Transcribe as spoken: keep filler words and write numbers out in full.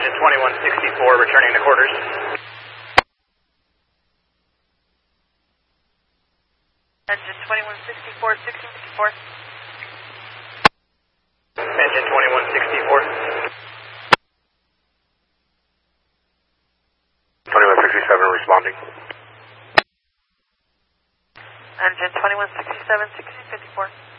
Engine twenty-one sixty-four, returning to quarters. Engine twenty-one sixty-four, sixteen fifty-four. Engine twenty-one sixty-four. twenty-one sixty-seven responding. Engine twenty-one sixty-seven, sixteen fifty-four.